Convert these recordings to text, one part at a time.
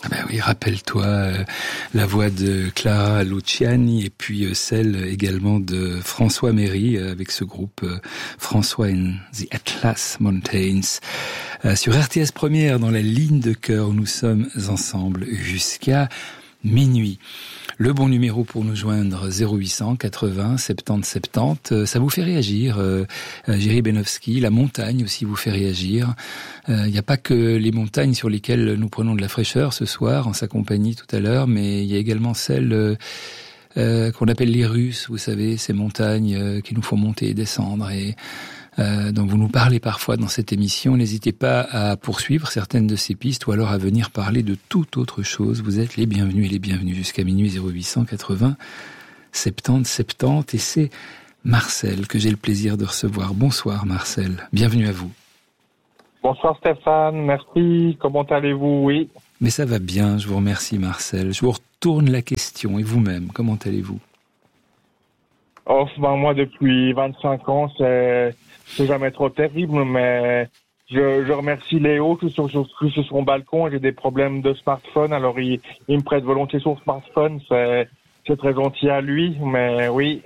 Ah ben oui, rappelle-toi la voix de Clara Luciani et puis celle également de François Méry avec ce groupe François and the Atlas Mountains sur RTS Première dans la ligne de cœur où nous sommes ensemble jusqu'à minuit. Le bon numéro pour nous joindre 0800 80 70 70. Ça vous fait réagir, Jiří Benovský. La montagne aussi vous fait réagir. Il n'y a pas que les montagnes sur lesquelles nous prenons de la fraîcheur ce soir, en sa compagnie tout à l'heure, mais il y a également celles qu'on appelle les Russes, vous savez, ces montagnes qu'il nous faut monter et descendre. Et donc vous nous parlez parfois dans cette émission. N'hésitez pas à poursuivre certaines de ces pistes ou alors à venir parler de toute autre chose. Vous êtes les bienvenus et les bienvenus jusqu'à minuit 0800 80 70 70. Et c'est Marcel que j'ai le plaisir de recevoir. Bonsoir Marcel, bienvenue à vous. Bonsoir Stéphane, merci. Comment allez-vous? Oui. Mais ça va bien, je vous remercie Marcel. Je vous retourne la question. Et vous-même, comment allez-vous? Moi depuis 25 ans, c'est jamais trop terrible, mais je remercie Léo. Je suis sur son balcon et j'ai des problèmes de smartphone, alors il me prête volontiers son smartphone. C'est très gentil à lui, mais oui.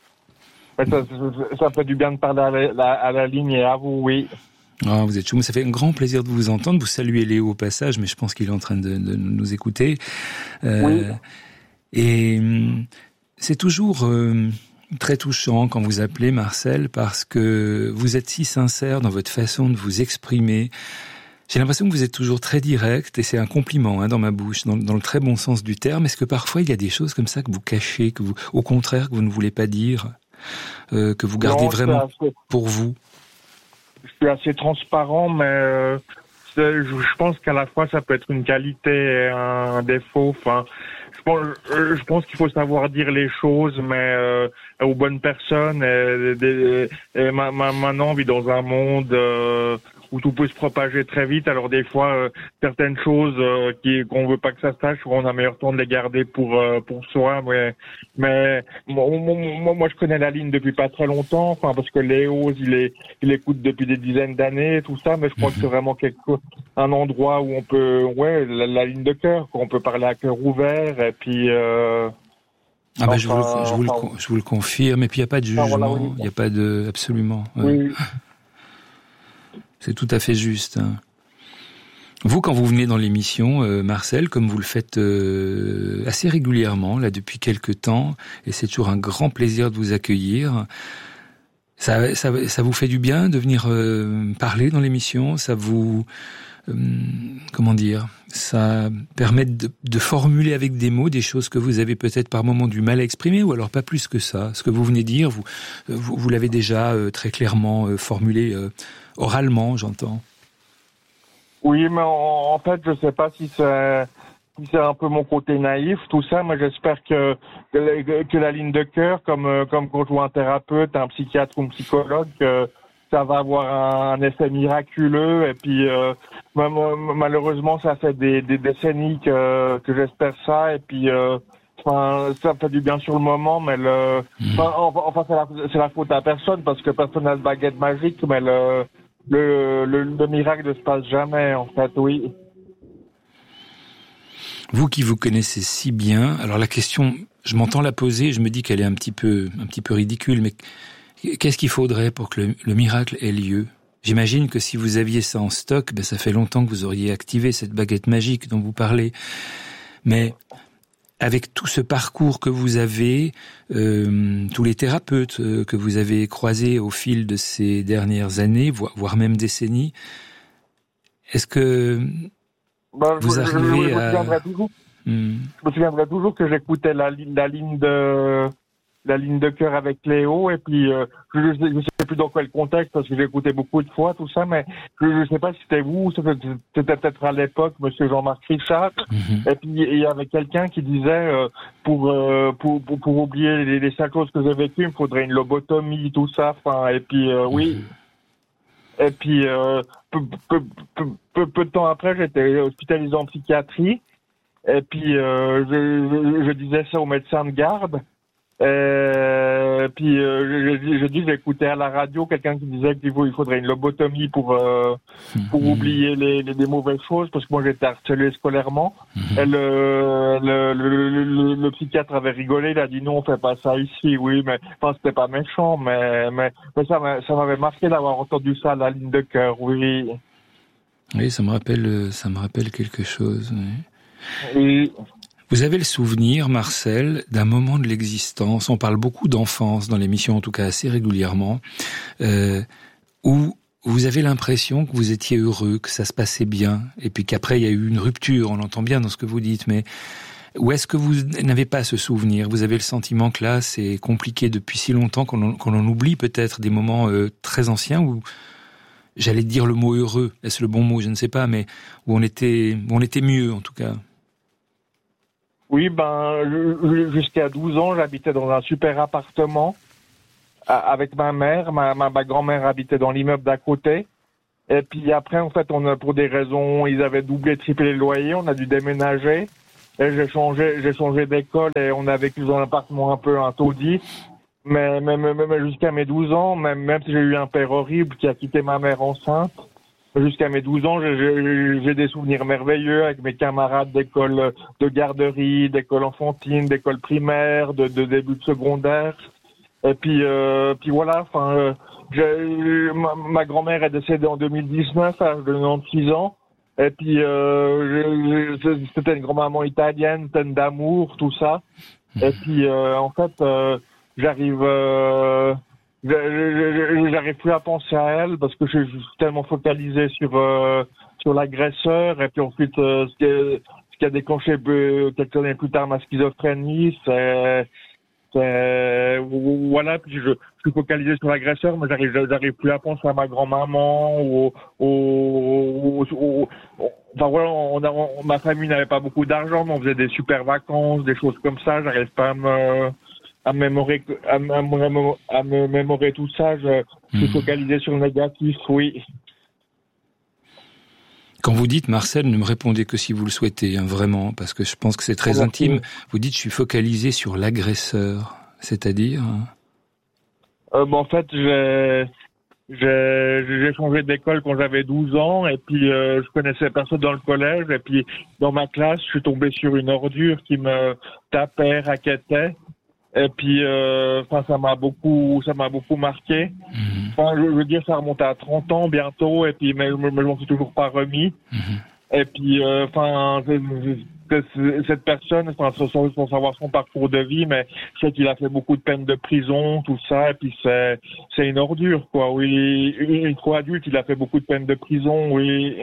Ça fait du bien de parler à la ligne et à vous, oui. Oh, vous êtes chou, ça fait un grand plaisir de vous entendre. Vous saluez Léo au passage, mais je pense qu'il est en train de nous écouter. Oui. Et c'est toujours très touchant quand vous appelez Marcel, parce que vous êtes si sincère dans votre façon de vous exprimer. J'ai l'impression que vous êtes toujours très direct, et c'est un compliment dans ma bouche, dans le très bon sens du terme. Est-ce que parfois il y a des choses comme ça que vous cachez, que vous, au contraire, que vous ne voulez pas dire, que vous gardez vraiment pour vous? Je suis assez transparent, mais je pense qu'à la fois ça peut être une qualité et un défaut. Enfin, je pense qu'il faut savoir dire les choses, mais aux bonnes personnes. Et maintenant, on vit dans un monde où tout peut se propager très vite. Alors des fois, certaines choses qu'on veut pas que ça se sache, on a meilleur temps de les garder pour soi. Mais moi, je connais la ligne depuis pas très longtemps. Enfin, parce que Léo, il écoute depuis des dizaines d'années, tout ça. Mais je crois que c'est vraiment un endroit où on peut, la ligne de cœur, où on peut parler à cœur ouvert. Et puis. Je vous le confirme. Et puis il n'y a pas de jugement, il n'y a pas de absolument. Oui. C'est tout à fait juste. Vous, quand vous venez dans l'émission, Marcel, comme vous le faites assez régulièrement, là, depuis quelque temps, et c'est toujours un grand plaisir de vous accueillir, ça vous fait du bien de venir parler dans l'émission? Ça vous... comment dire, ça permet de formuler avec des mots des choses que vous avez peut-être par moments du mal à exprimer, ou alors pas plus que ça. Ce que vous venez de dire, vous l'avez déjà très clairement formulé oralement, j'entends. Oui, mais en fait, je sais pas si c'est un peu mon côté naïf, tout ça, mais j'espère que la ligne de cœur, comme quand je vois un thérapeute, un psychiatre ou un psychologue, ça va avoir un effet miraculeux. Et puis malheureusement, ça fait des décennies que j'espère ça. Et puis ça fait du bien sur le moment, mais c'est la faute à personne, parce que personne n'a de baguette magique, mais le miracle ne se passe jamais, en fait. Oui. Vous qui vous connaissez si bien, alors la question, je m'entends la poser, je me dis qu'elle est un petit peu ridicule, mais qu'est-ce qu'il faudrait pour que le miracle ait lieu? J'imagine que si vous aviez ça en stock, ça fait longtemps que vous auriez activé cette baguette magique dont vous parlez. Mais avec tout ce parcours que vous avez, tous les thérapeutes que vous avez croisés au fil de ces dernières années, voire même décennies, est-ce que vous arrivez à... Je me souviendrai toujours que j'écoutais la ligne de cœur avec Léo, et puis je sais plus dans quel contexte, parce que j'ai écouté beaucoup de fois tout ça, mais je sais pas si c'était vous, c'était peut-être à l'époque Monsieur Jean-Marc Richard. Et puis il y avait quelqu'un qui disait pour oublier les sales choses que j'ai vécues, il me faudrait une lobotomie, tout ça. Enfin, et puis oui. Et puis peu de temps après, j'étais hospitalisé en psychiatrie. Et puis je disais ça au médecin de garde. Puis je dis j'écoutais à la radio quelqu'un qui disait qu'il faudrait une lobotomie pour oublier les mauvaises choses, parce que moi j'étais harcelé scolairement. Et le psychiatre avait rigolé, il a dit non, on fait pas ça ici. Oui, mais enfin c'était pas méchant, mais ça m'avait marqué d'avoir entendu ça à la ligne de cœur. Oui. Oui, ça me rappelle quelque chose. Oui. Oui. Vous avez le souvenir, Marcel, d'un moment de l'existence, on parle beaucoup d'enfance dans l'émission, en tout cas assez régulièrement, où vous avez l'impression que vous étiez heureux, que ça se passait bien, et puis qu'après il y a eu une rupture, on l'entend bien dans ce que vous dites, mais où est-ce que vous n'avez pas ce souvenir? Vous avez le sentiment que là, c'est compliqué depuis si longtemps qu'on en oublie peut-être des moments très anciens où, j'allais dire le mot heureux, est-ce le bon mot, je ne sais pas, mais où on était mieux en tout cas. Oui, jusqu'à 12 ans, j'habitais dans un super appartement avec ma mère. Ma grand-mère habitait dans l'immeuble d'à côté. Et puis après, en fait, pour des raisons, ils avaient doublé, triplé les loyers, on a dû déménager. Et j'ai changé d'école et on a vécu dans un appartement un peu un taudis. Mais jusqu'à mes 12 ans, même si j'ai eu un père horrible qui a quitté ma mère enceinte, jusqu'à mes 12 ans, j'ai des souvenirs merveilleux avec mes camarades d'école de garderie, d'école enfantine, d'école primaire, de début de secondaire. Et puis voilà, ma grand-mère est décédée en 2019 à l'âge de 96 ans. Et puis c'était une grand-maman italienne, pleine d'amour, tout ça. Et puis en fait, j'arrive plus à penser à elle parce que je suis tellement focalisé sur l'agresseur. Et puis ensuite, ce qui a déclenché quelques années plus tard ma schizophrénie, voilà. Puis je suis focalisé sur l'agresseur, mais j'arrive plus à penser à ma grand-maman enfin voilà, ma famille n'avait pas beaucoup d'argent, mais on faisait des super vacances, des choses comme ça. J'arrive pas à me mémorer tout ça. Je suis focalisé sur le négatif, oui. Quand vous dites, Marcel, ne me répondez que si vous le souhaitez, hein, vraiment, parce que je pense que c'est très intime. Vous dites, je suis focalisé sur l'agresseur, c'est-à-dire en fait, j'ai changé d'école quand j'avais 12 ans, et puis je connaissais personne dans le collège, et puis dans ma classe, je suis tombé sur une ordure qui me tapait, raquettait. Et puis, ça m'a beaucoup marqué. Enfin, je veux dire, ça remonte à 30 ans bientôt, et puis, mais je m'en suis toujours pas remis. Et puis, cette personne, sans savoir son parcours de vie, mais je sais qu'il a fait beaucoup de peines de prison, tout ça, et puis c'est une ordure, quoi. Oui, une fois adulte, il a fait beaucoup de peines de prison, oui.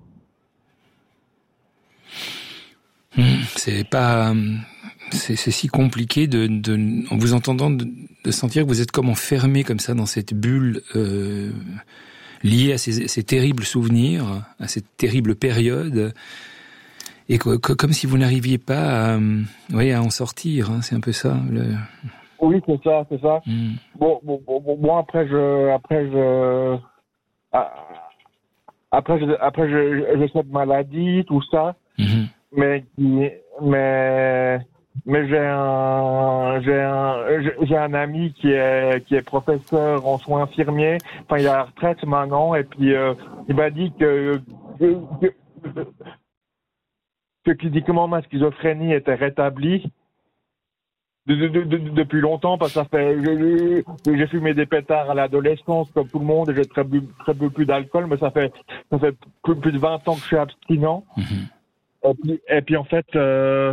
C'est si compliqué en vous entendant de sentir que vous êtes comme enfermé comme ça dans cette bulle liée à ces terribles souvenirs, à cette terrible période, et comme si vous n'arriviez pas à en sortir. Hein, c'est un peu ça. Oui, c'est ça. Bon, après j'ai cette maladie, tout ça, mais j'ai un ami qui est professeur en soins infirmiers. Enfin, il est à la retraite maintenant, et puis il m'a dit que cliniquement ma schizophrénie était rétablie depuis longtemps, parce que ça fait j'ai fumé des pétards à l'adolescence comme tout le monde, et j'ai très peu plus d'alcool, mais ça fait plus de 20 ans que je suis abstinent. Et puis en fait, je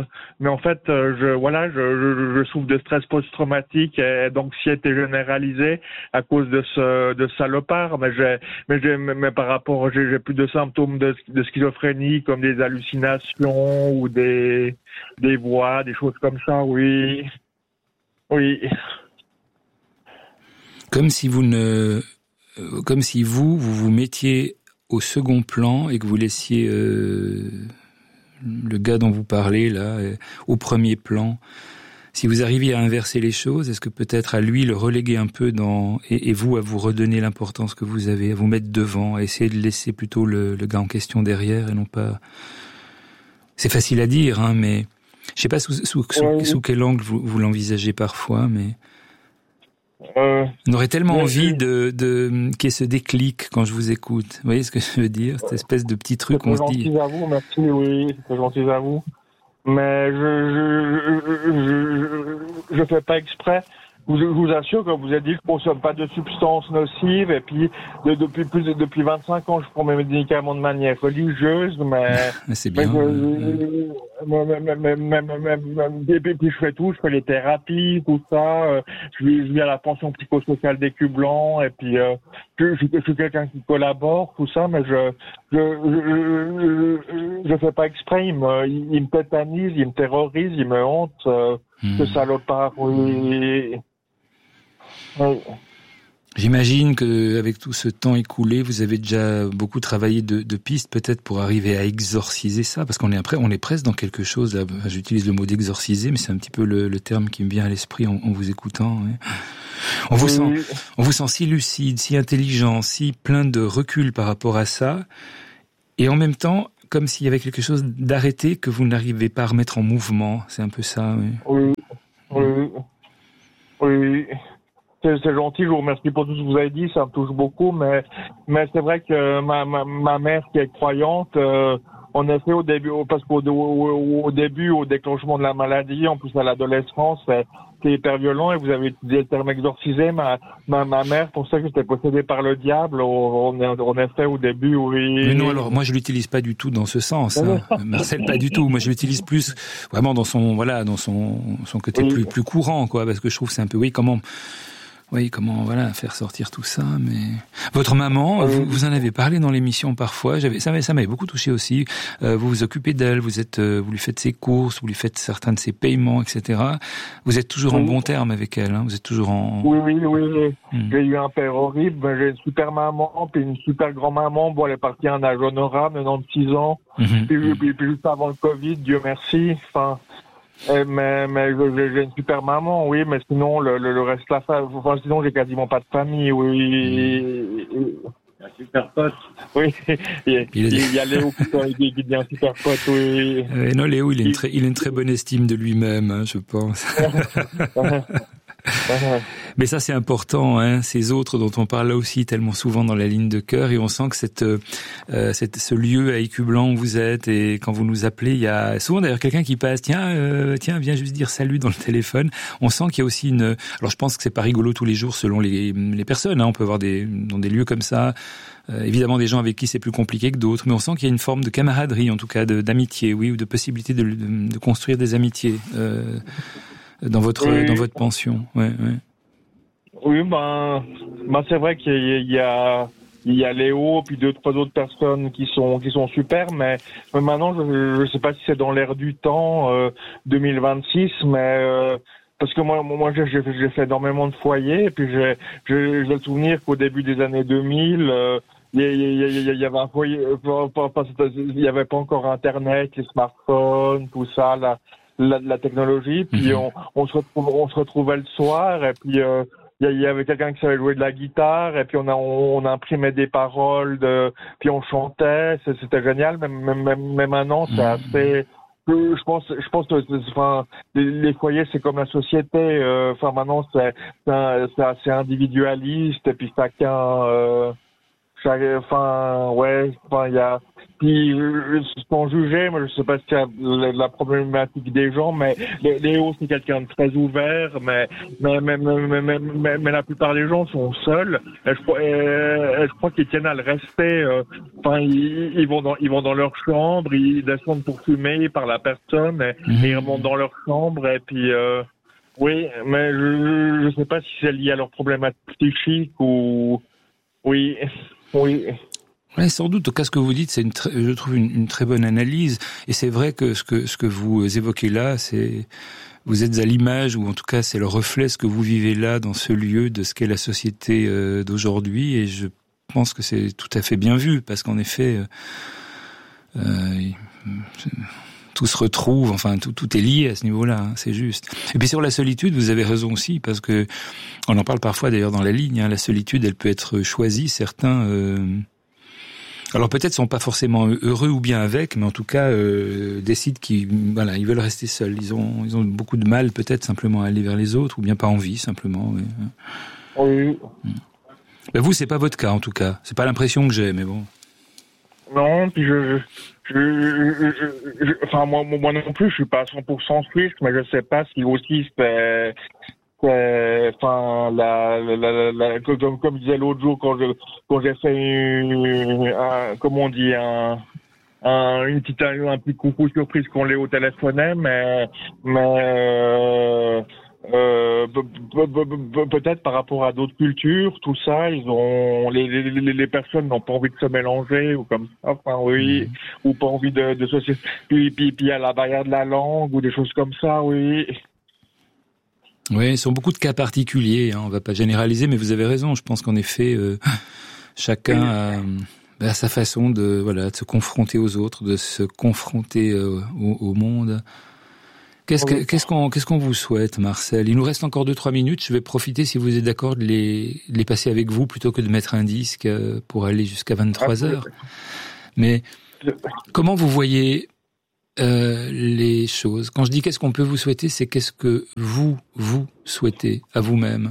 souffre de stress post-traumatique et d'anxiété généralisée à cause de ce salopard. Mais par rapport, j'ai plus de symptômes de schizophrénie, comme des hallucinations ou des voix, des choses comme ça. Oui. Comme si vous vous mettiez au second plan et que vous laissiez le gars dont vous parlez là au premier plan. Si vous arriviez à inverser les choses, est-ce que peut-être à lui le reléguer un peu et vous à vous redonner l'importance que vous avez, à vous mettre devant, à essayer de laisser plutôt le gars en question derrière et non pas. C'est facile à dire, hein, mais Je sais pas sous quel angle vous l'envisagez parfois, mais on aurait tellement envie de qu'il y ait ce déclic quand je vous écoute. Vous voyez ce que je veux dire? Cette espèce de petit truc qu'on se dit. C'est gentil à vous, merci, oui, c'est gentil à vous. Mais je fais pas exprès. Je vous assure que vous avez dit que je consomme pas de substances nocives et puis depuis 25 ans je prends mes médicaments de manière religieuse, mais c'est bien. Et puis je fais tout, je fais les thérapies, tout ça. Je vis à la pension psychosociale d'Écu Blanc et puis je suis quelqu'un qui collabore, tout ça, mais je fais pas exprès. Il me tétanise, il me terrorise, il me hante. Ce salopard, oui. Oui. J'imagine que avec tout ce temps écoulé, vous avez déjà beaucoup travaillé de pistes, peut-être pour arriver à exorciser ça, parce qu'on est presque dans quelque chose. Là, j'utilise le mot d'exorciser, mais c'est un petit peu le terme qui me vient à l'esprit en vous écoutant. Ouais. On vous sent si lucide, si intelligent, si plein de recul par rapport à ça, et en même temps, comme s'il y avait quelque chose d'arrêté que vous n'arrivez pas à remettre en mouvement. C'est un peu ça. Oui. Oui. C'est gentil, je vous remercie pour tout ce que vous avez dit, ça me touche beaucoup, mais c'est vrai que ma mère qui est croyante, en effet au début, parce qu'au début, au déclenchement de la maladie, en plus à l'adolescence, c'est hyper violent, et vous avez utilisé le terme exorcisé, ma mère pensait que j'étais possédé par le diable, en effet au début, oui. Mais non, alors moi je l'utilise pas du tout dans ce sens, hein. Marcel, pas du tout. Moi je l'utilise plus vraiment dans son côté plus courant, quoi, parce que je trouve que c'est un peu comment faire sortir tout ça. Mais votre maman, vous en avez parlé dans l'émission parfois. Ça m'avait beaucoup touché aussi. Vous vous occupez d'elle, vous lui faites ses courses, vous lui faites certains de ses paiements, etc. Vous êtes toujours en bon terme avec elle, hein. Vous êtes toujours en. Oui. J'ai eu un père horrible. J'ai une super maman, puis une super grand-maman. Bon, elle est partie à un âge honorable, 96 ans. Puis juste avant le Covid, Dieu merci. Enfin. Mais j'ai une super maman, oui, mais sinon le reste de la famille, enfin sinon j'ai quasiment pas de famille, oui. Un super pote. Oui, il y a Léo qui dit un super pote, oui. Non, Léo, il a une très bonne estime de lui-même, hein, je pense. Mais ça c'est important, hein, ces autres dont on parle là aussi tellement souvent dans la ligne de cœur, et on sent que ce lieu à Écu Blanc où vous êtes, et quand vous nous appelez, il y a souvent d'ailleurs quelqu'un qui passe, tiens, viens juste dire salut dans le téléphone. On sent qu'il y a aussi alors je pense que c'est pas rigolo tous les jours selon les personnes, hein, on peut avoir dans des lieux comme ça, évidemment des gens avec qui c'est plus compliqué que d'autres, mais on sent qu'il y a une forme de camaraderie, en tout cas d'amitié, oui, ou de possibilité de construire des amitiés. Dans votre pension, ouais. Oui, c'est vrai qu'il y a Léo, puis 2-3 autres personnes qui sont super, mais maintenant je sais pas si c'est dans l'air du temps 2026, mais parce que moi j'ai fait énormément de foyers, et puis j'ai le souvenir qu'au début des années 2000 il y avait un foyer, il y avait pas encore Internet, les smartphones, tout ça, la technologie, puis on se retrouvait le soir, et puis il y avait quelqu'un qui savait jouer de la guitare, et puis on imprimait des paroles, puis on chantait, c'était génial. Mais maintenant c'est assez, je pense que les foyers c'est comme la société, maintenant c'est assez individualiste, et puis chacun il y a. Puis, sans juger, moi je sais pas si c'est la problématique des gens, mais Léo c'est quelqu'un de très ouvert, mais la plupart des gens sont seuls. Et je crois qu'ils tiennent à le rester. Ils vont dans leur chambre, ils descendent pour fumer par la personne, et ils remontent dans leur chambre, et puis oui, mais je sais pas si c'est lié à leur problématique psychique ou oui. Ouais, sans doute. En tout cas, ce que vous dites, c'est je trouve une très bonne analyse. Et c'est vrai que ce que vous évoquez là, vous êtes à l'image, ou en tout cas, c'est le reflet, ce que vous vivez là, dans ce lieu, de ce qu'est la société d'aujourd'hui. Et je pense que c'est tout à fait bien vu, parce qu'en effet, tout se retrouve, enfin, tout est lié à ce niveau-là, hein, c'est juste. Et puis sur la solitude, vous avez raison aussi, parce que, on en parle parfois d'ailleurs dans la ligne, hein, la solitude, elle peut être choisie. Certains Alors peut-être sont pas forcément heureux ou bien avec, mais en tout cas décident qu'ils veulent rester seuls. Ils ont beaucoup de mal peut-être simplement à aller vers les autres, ou bien pas envie simplement. Oui. Ben vous, c'est pas votre cas en tout cas. C'est pas l'impression que j'ai, mais bon. Non, puis enfin moi non plus, je suis pas à 100% suisse, mais je sais pas si aussi c'est enfin comme disait l'autre jour quand j'ai fait un petit coucou surprise qu'on l'ait au téléphone, mais peut-être par rapport à d'autres cultures, tout ça, les personnes n'ont pas envie de se mélanger ou comme ça, enfin oui, ou pas envie de se puis à la barrière de la langue ou des choses comme ça, oui. Oui, ce sont beaucoup de cas particuliers, on va pas généraliser, mais vous avez raison, je pense qu'en effet, chacun a sa façon de se confronter aux autres, de se confronter au monde. Qu'est-ce qu'on vous souhaite, Marcel? Il nous reste encore 2-3 minutes. Je vais profiter, si vous êtes d'accord, de les passer avec vous plutôt que de mettre un disque pour aller jusqu'à 23 heures. Mais comment vous voyez les choses? Quand je dis qu'est-ce qu'on peut vous souhaiter, c'est qu'est-ce que vous souhaitez à vous-même?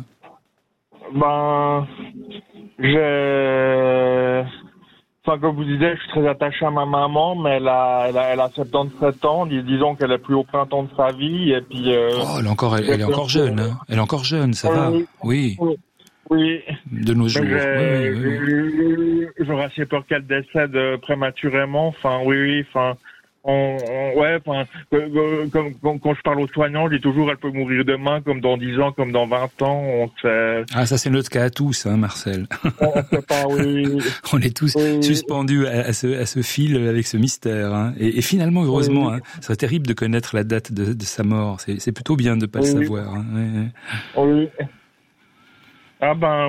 Enfin, comme vous disiez, je suis très attaché à ma maman, mais elle a 77 ans. Disons qu'elle est plus au printemps de sa vie, et puis. Elle est encore jeune, hein. Elle est encore jeune, ça va. Oui. Oui. De nos jours. J'aurais assez peur qu'elle décède prématurément. Enfin, oui. Enfin. Quand je parle aux soignants, je dis toujours, elle peut mourir demain, comme dans 10 ans, comme dans 20 ans. On sait... Ah, ça c'est notre cas à tous, hein, Marcel. On sait pas, oui. On est tous suspendus à ce fil avec ce mystère, hein. Et finalement, heureusement, hein, ça serait terrible de connaître la date de sa mort. C'est plutôt bien de pas le savoir, hein. Oui. Ah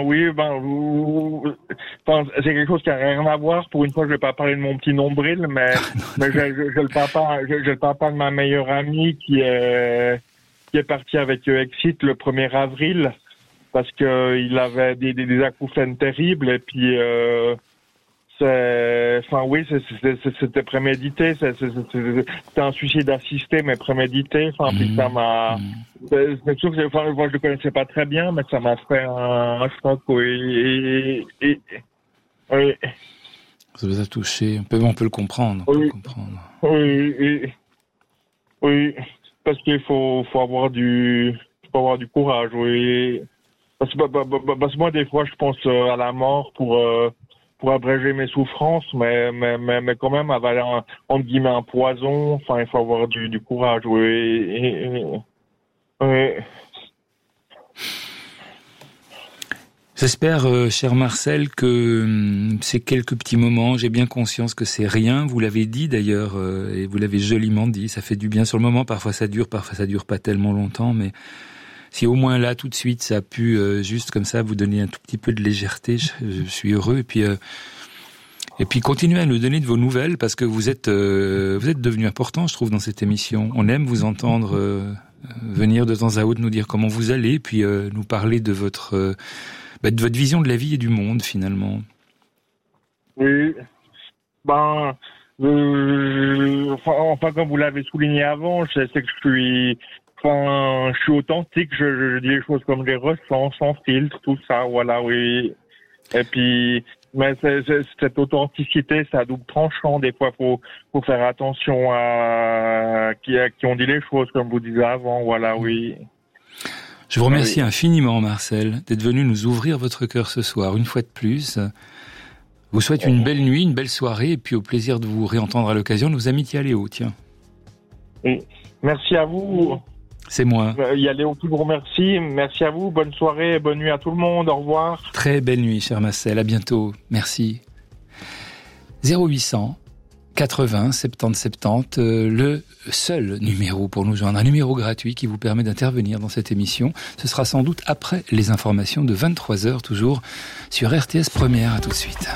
c'est quelque chose qui a rien à voir. Pour une fois, je vais pas parler de mon petit nombril, mais j'ai le papa de ma meilleure amie qui est parti avec Exit le 1er avril parce que il avait des acouphènes terribles, et puis c'était prémédité, c'était un suicide assisté mais prémédité, puis ça m'a c'est sûr que moi je le connaissais pas très bien, mais ça m'a fait un choc, oui. Ça vous a touché, on peut le comprendre, Oui, parce qu'il faut avoir du courage, oui. Parce que moi des fois je pense à la mort pour abréger mes souffrances, mais quand même avaler entre guillemets un poison. Enfin, il faut avoir du courage, oui. Oui. J'espère, cher Marcel, que ces quelques petits moments, j'ai bien conscience que c'est rien. Vous l'avez dit d'ailleurs, et vous l'avez joliment dit. Ça fait du bien sur le moment. Parfois ça dure pas tellement longtemps, mais si au moins là, tout de suite, ça a pu juste comme ça vous donner un tout petit peu de légèreté, je suis heureux. Et puis continuez à nous donner de vos nouvelles, parce que vous êtes devenu important, je trouve, dans cette émission. On aime vous entendre venir de temps à autre nous dire comment vous allez, puis nous parler de votre vision de la vie et du monde, finalement. Oui. Enfin, comme vous l'avez souligné avant, c'est que je suis authentique, je dis les choses comme je les ressens, sans filtre, tout ça, voilà, oui. Et puis, mais cette authenticité, c'est à double tranchant. Des fois, faut faire attention à qui on dit les choses, comme vous disiez avant, voilà, oui. Je vous remercie infiniment, Marcel, d'être venu nous ouvrir votre cœur ce soir, une fois de plus. Vous souhaite une belle nuit, une belle soirée, et puis au plaisir de vous réentendre à l'occasion. Nos amitiés à Léo, tiens. Et merci à vous. C'est moi. Léo qui vous remercie. Merci à vous. Bonne soirée, bonne nuit à tout le monde. Au revoir. Très belle nuit, cher Marcel. À bientôt. Merci. 0800 80 70 70, le seul numéro pour nous joindre, un numéro gratuit qui vous permet d'intervenir dans cette émission. Ce sera sans doute après les informations de 23h, toujours sur RTS Première. À tout de suite.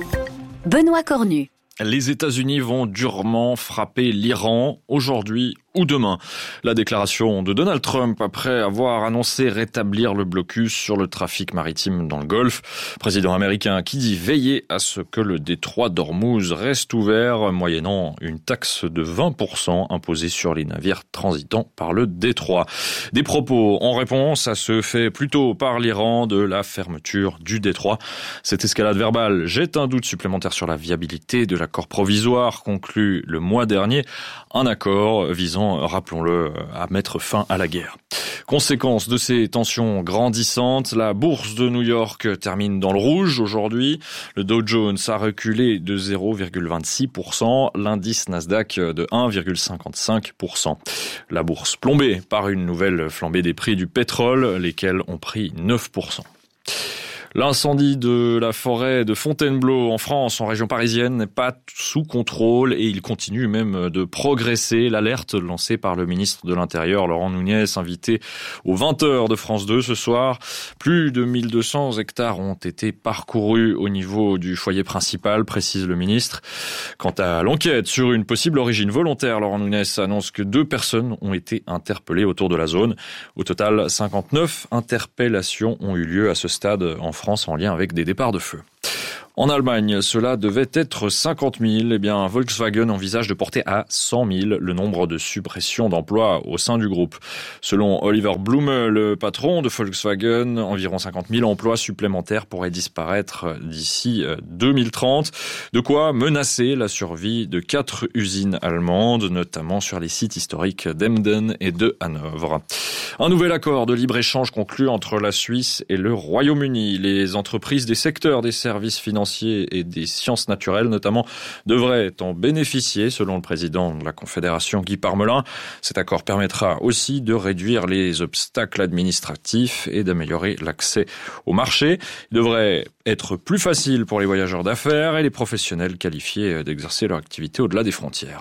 Benoît Cornu. Les États-Unis vont durement frapper l'Iran aujourd'hui ou demain. La déclaration de Donald Trump après avoir annoncé rétablir le blocus sur le trafic maritime dans le Golfe. Président américain qui dit veiller à ce que le détroit d'Ormuz reste ouvert, moyennant une taxe de 20% imposée sur les navires transitant par le détroit. Des propos en réponse à ce fait plutôt par l'Iran de la fermeture du détroit. Cette escalade verbale jette un doute supplémentaire sur la viabilité de l'accord provisoire conclu le mois dernier, un accord visant, rappelons-le, à mettre fin à la guerre. Conséquence de ces tensions grandissantes, la bourse de New York termine dans le rouge aujourd'hui. Le Dow Jones a reculé de 0,26%, l'indice Nasdaq de 1,55%. La bourse plombée par une nouvelle flambée des prix du pétrole, lesquels ont pris 9%. L'incendie de la forêt de Fontainebleau en France, en région parisienne, n'est pas sous contrôle et il continue même de progresser. L'alerte lancée par le ministre de l'Intérieur, Laurent Nunez, invité aux 20h de France 2 ce soir. Plus de 1200 hectares ont été parcourus au niveau du foyer principal, précise le ministre. Quant à l'enquête sur une possible origine volontaire, Laurent Nunez annonce que 2 personnes ont été interpellées autour de la zone. Au total, 59 interpellations ont eu lieu à ce stade en France en lien avec des départs de feu. En Allemagne, cela devait être 50 000. Eh bien, Volkswagen envisage de porter à 100 000 le nombre de suppressions d'emplois au sein du groupe. Selon Oliver Blume, le patron de Volkswagen, environ 50 000 emplois supplémentaires pourraient disparaître d'ici 2030. De quoi menacer la survie de 4 usines allemandes, notamment sur les sites historiques d'Emden et de Hanovre. Un nouvel accord de libre-échange conclu entre la Suisse et le Royaume-Uni. Les entreprises des secteurs des services financiers et des sciences naturelles notamment devraient en bénéficier selon le président de la Confédération Guy Parmelin. Cet accord permettra aussi de réduire les obstacles administratifs et d'améliorer l'accès au marché. Il devrait être plus facile pour les voyageurs d'affaires et les professionnels qualifiés d'exercer leur activité au-delà des frontières.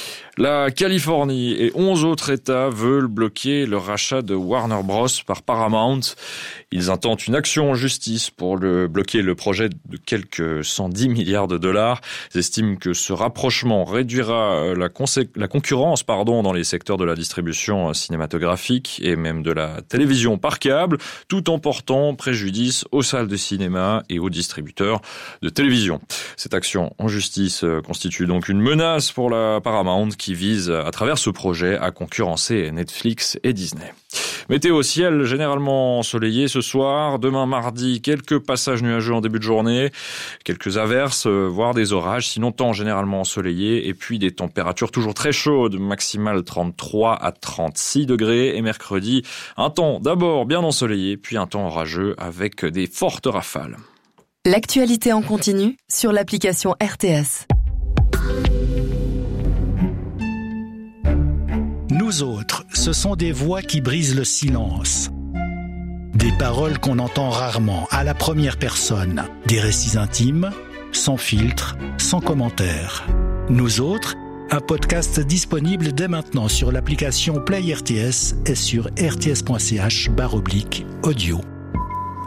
La Californie et 11 autres États veulent bloquer le rachat de Warner Bros par Paramount. Ils intentent une action en justice pour bloquer le projet de quelques 110 milliards de dollars. Ils estiment que ce rapprochement réduira la concurrence dans les secteurs de la distribution cinématographique et même de la télévision par câble, tout en portant préjudice aux salles de cinéma et aux distributeurs de télévision. Cette action en justice constitue donc une menace pour la Paramount qui vise, à travers ce projet, à concurrencer Netflix et Disney. Météo ciel généralement ensoleillé ce soir. Demain mardi, quelques passages nuageux en début de journée, quelques averses, voire des orages. Sinon, temps généralement ensoleillé et puis des températures toujours très chaudes, maximales 33 à 36 degrés. Et mercredi, un temps d'abord bien ensoleillé, puis un temps orageux avec des fortes rafales. L'actualité en continu sur l'application RTS. Nous autres, ce sont des voix qui brisent le silence. Des paroles qu'on entend rarement, à la première personne. Des récits intimes, sans filtre, sans commentaire. Nous autres, un podcast disponible dès maintenant sur l'application Play RTS et sur rts.ch/audio.